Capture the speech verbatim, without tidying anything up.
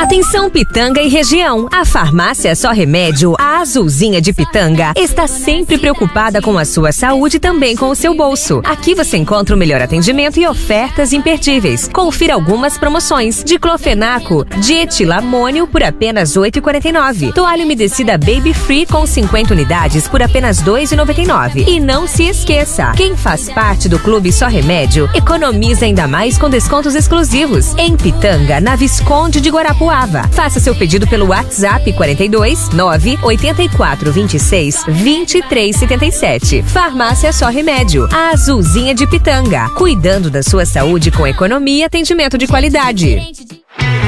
Atenção Pitanga e região. A farmácia Só Remédio, a Azulzinha de Pitanga, está sempre preocupada com a sua saúde e também com o seu bolso. Aqui você encontra o melhor atendimento e ofertas imperdíveis. Confira algumas promoções. Diclofenaco de etilamônio por apenas oito reais e quarenta e nove centavos. Toalha umedecida Baby Free com cinquenta unidades por apenas dois reais e noventa e nove centavos. E não se esqueça, quem faz parte do Clube Só Remédio economiza ainda mais com descontos exclusivos. Em Pitanga, na Visconde de Guarapuava. Faça seu pedido pelo WhatsApp quarenta e dois, nove, oitenta e quatro, vinte e seis, vinte e três, setenta e sete. Farmácia Só Remédio, a Azulzinha de Pitanga. Cuidando da sua saúde com economia e atendimento de qualidade.